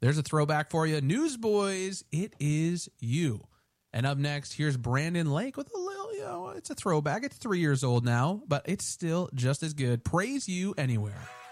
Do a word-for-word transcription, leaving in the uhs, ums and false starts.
There's a throwback for you. Newsboys, it is you. And up next, here's Brandon Lake with a little, you know, it's a throwback. It's three years old now, but it's still just as good. Praise You Anywhere.